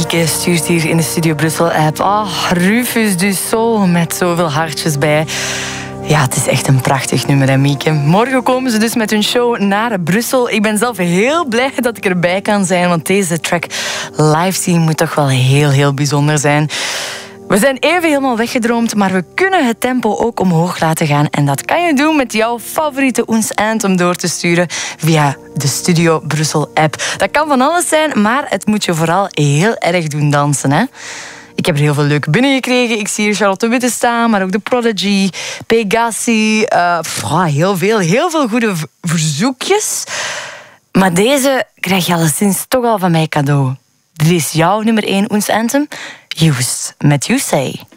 Mieke stuurt hier in de Studio Brussel-app. Rufus du Sol met zoveel hartjes bij. Ja, het is echt een prachtig nummer, hè, Mieke. Morgen komen ze dus met hun show naar Brussel. Ik ben zelf heel blij dat ik erbij kan zijn, want deze track live zien moet toch wel heel bijzonder zijn. We zijn even helemaal weggedroomd, maar we kunnen het tempo ook omhoog laten gaan. En dat kan je doen met jouw favoriete Ons Anthem door te sturen via de Studio Brussel app. Dat kan van alles zijn, maar het moet je vooral heel erg doen dansen, hè? Ik heb er heel veel leuke binnengekregen. Ik zie hier Charlotte Witte staan, maar ook The Prodigy, Pegasi. Heel veel goede verzoekjes. Maar deze krijg je alleszins toch al van mij cadeau. Dit is jouw nummer 1 Ons Anthem. Used met You Say.